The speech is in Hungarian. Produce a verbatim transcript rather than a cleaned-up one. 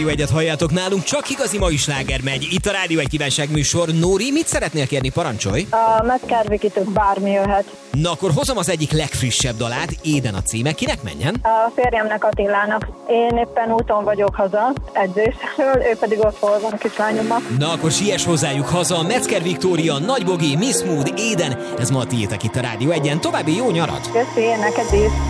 Rádió egyet halljátok, nálunk csak igazi mai sláger megy. Itt a Rádió egy kívánságműsor. Nóri, mit szeretnél kérni, parancsolj? A Metszkár Vikitől bármi jöhet. Na akkor hozom az egyik legfrissebb dalát, Éden a címe. Kinek menjen? A férjemnek, Attilának. Én éppen úton vagyok haza edzésről, ő pedig ott hol van kislányommal. Na akkor siess hozzájuk haza. Metzger Viktória, Nagy Bogi, Miss Mood, Éden. Ez ma a tiétek itt a Rádió egyen. További jó nyarat! Köszi, neked is!